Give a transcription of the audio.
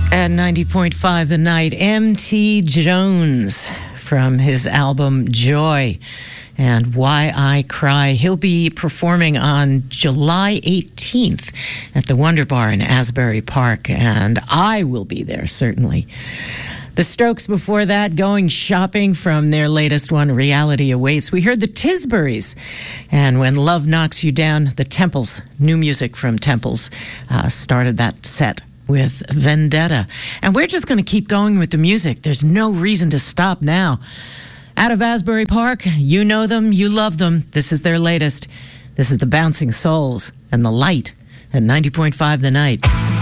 At 90.5 The Night, M.T. Jones from his album Joy and Why I Cry. He'll be performing on July 18th at the Wonder Bar in Asbury Park, and I will be there, certainly. The Strokes before that, going shopping from their latest one, Reality Awaits. We heard the Tisburys, and When Love Knocks You Down, the Temples, new music from Temples, started that set with Vendetta. And we're just going to keep going with the music. There's no reason to stop now. Out of Asbury Park, you know them, you love them. This is their latest. This is the Bouncing Souls and The Light at 90.5 The Night.